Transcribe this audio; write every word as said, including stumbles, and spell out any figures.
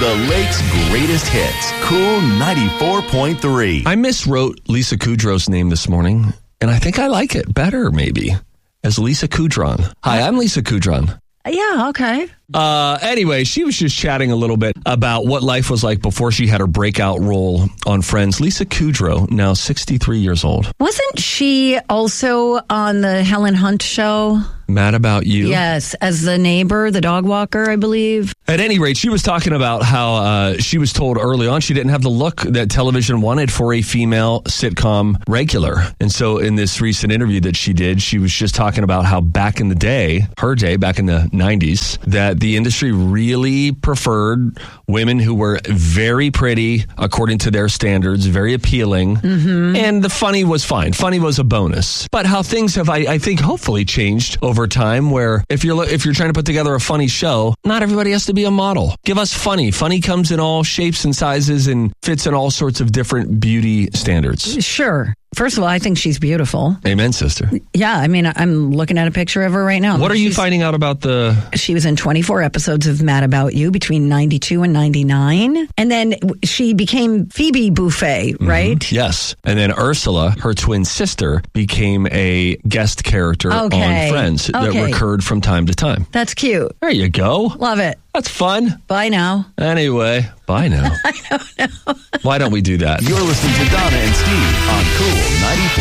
the Lake's greatest hits. Cool ninety-four point three. I miswrote Lisa Kudrow's name this morning, and I think I like it better, maybe, as Lisa Kudron. Hi, I'm Lisa Kudron. Yeah, okay. Uh, anyway, she was just chatting a little bit about what life was like before she had her breakout role on Friends. Lisa Kudrow, now sixty-three years old. Wasn't she also on the Helen Hunt show? Mad About You? Yes, as the neighbor, the dog walker, I believe. At any rate, she was talking about how uh, she was told early on she didn't have the look that television wanted for a female sitcom regular. And so in this recent interview that she did, she was just talking about how back in the day, her day, back in the nineties, that the industry really preferred women who were very pretty, according to their standards, very appealing. Mm-hmm. And the funny was fine. Funny was a bonus. But how things have, I, I think, hopefully changed over time, where if you're if you're trying to put together a funny show, not everybody has to be a model. Give us funny. Funny comes in all shapes and sizes and fits in all sorts of different beauty standards. Sure. First of all, I think she's beautiful. Amen, sister. Yeah, I mean, I'm looking at a picture of her right now. What are she's, you finding out about the... She was in twenty-four episodes of Mad About You between ninety-two and ninety-nine. And then she became Phoebe Buffay, right? Mm-hmm. Yes. And then Ursula, her twin sister, became a guest character okay. on Friends okay. that recurred from time to time. That's cute. There you go. Love it. That's fun. Bye now. Anyway, bye now. I don't know. Why don't we do that? You're listening to Donna and Steve on Cool ninety-four.